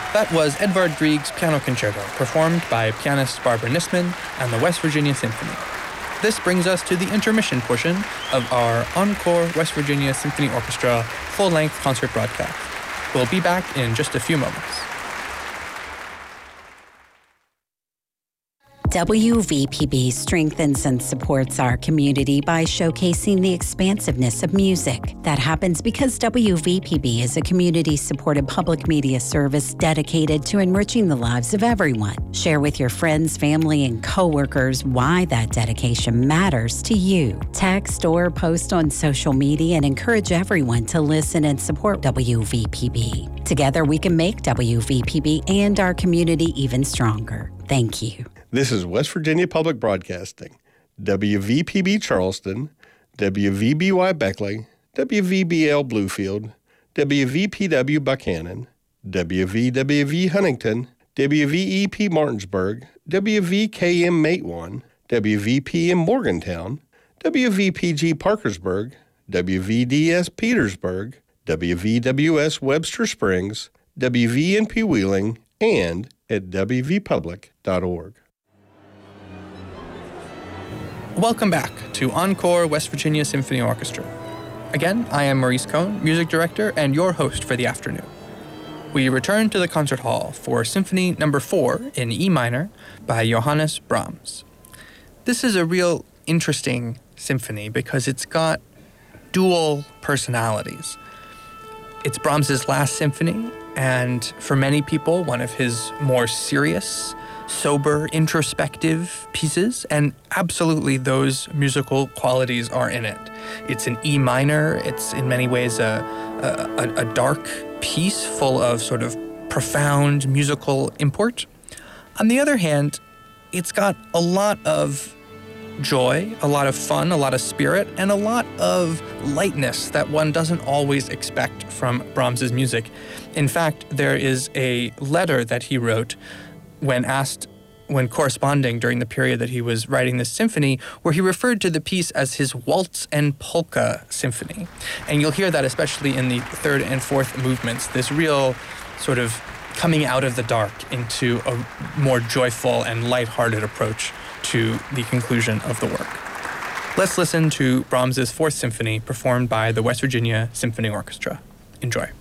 That was Edvard Grieg's Piano Concerto, performed by pianist Barbara Nisman and the West Virginia Symphony. This brings us to the intermission portion of our Encore West Virginia Symphony Orchestra full-length concert broadcast. We'll be back in just a few moments. WVPB strengthens and supports our community by showcasing the expansiveness of music. That happens because WVPB is a community-supported public media service dedicated to enriching the lives of everyone. Share with your friends, family, and coworkers why that dedication matters to you. Text or post on social media and encourage everyone to listen and support WVPB. Together, we can make WVPB and our community even stronger. Thank you. This is West Virginia Public Broadcasting, WVPB Charleston, WVBY Beckley, WVBL Bluefield, WVPW Buchanan, WVWV Huntington, WVEP Martinsburg, WVKM Matewan, WVPM Morgantown, WVPG Parkersburg, WVDS Petersburg, WVWS Webster Springs, WVNP Wheeling, and at wvpublic.org. Welcome back to Encore West Virginia Symphony Orchestra. Again, I am Maurice Cohn, music director and your host for the afternoon. We return to the concert hall for Symphony No. 4 in E minor by Johannes Brahms. This is a real interesting symphony because it's got dual personalities. It's Brahms's last symphony, and for many people, one of his more serious, sober, introspective pieces, and absolutely those musical qualities are in it. It's an E minor. It's in many ways a dark piece full of sort of profound musical import. On the other hand, it's got a lot of joy, a lot of fun, a lot of spirit, and a lot of lightness that one doesn't always expect from Brahms's music. In fact, there is a letter that he wrote when corresponding during the period that he was writing this symphony, where he referred to the piece as his waltz and polka symphony. And you'll hear that especially in the third and fourth movements, this real sort of coming out of the dark into a more joyful and lighthearted approach to the conclusion of the work. Let's listen to Brahms's Fourth Symphony performed by the West Virginia Symphony Orchestra. Enjoy.